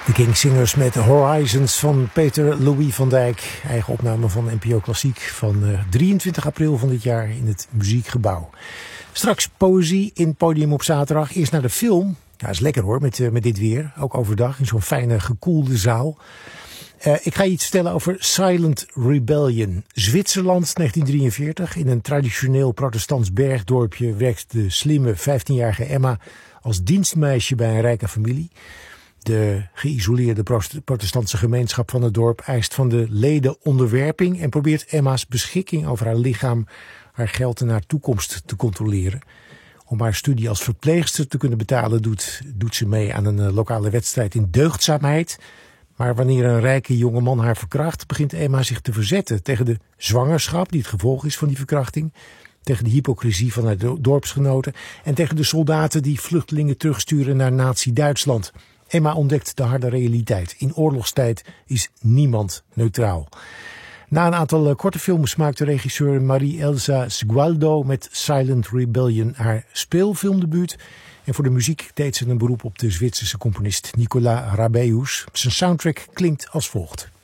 Kingsingers met Horizons van Peter Louis van Dijk. Eigen opname van NPO Klassiek van 23 april van dit jaar in het Muziekgebouw. Straks poëzie in Podium op zaterdag. Eerst naar de film. Ja, is lekker hoor, met dit weer. Ook overdag in zo'n fijne gekoelde zaal. Ik ga je iets vertellen over Silent Rebellion. Zwitserland, 1943. In een traditioneel protestants bergdorpje werkt de slimme 15-jarige Emma als dienstmeisje bij een rijke familie. De geïsoleerde protestantse gemeenschap van het dorp eist van de leden onderwerping en probeert Emma's beschikking over haar lichaam, haar geld en haar toekomst te controleren. Om haar studie als verpleegster te kunnen betalen doet ze mee aan een lokale wedstrijd in deugdzaamheid. Maar wanneer een rijke jongeman haar verkracht, begint Emma zich te verzetten tegen de zwangerschap die het gevolg is van die verkrachting, tegen de hypocrisie van haar dorpsgenoten en tegen de soldaten die vluchtelingen terugsturen naar Nazi-Duitsland. Emma ontdekt de harde realiteit. In oorlogstijd is niemand neutraal. Na een aantal korte films maakte regisseur Marie-Elsa Sgualdo met Silent Rebellion haar speelfilmdebuut. En voor de muziek deed ze een beroep op de Zwitserse componist Nicolas Rabeus. Zijn soundtrack klinkt als volgt.